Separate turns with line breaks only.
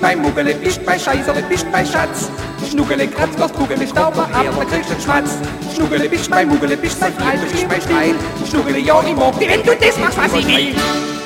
Bei Muggele bist, bei Scheißere bist, bei Schatz. Schnuggele kratzt, was Kugele Stauber ab, da kriegst du Schmatz. Schnuggele bist, bei Muggele bist, bei Frei, bist bei Stein. Schnuggele ja, ich mag die, wenn du das machst, was ich will.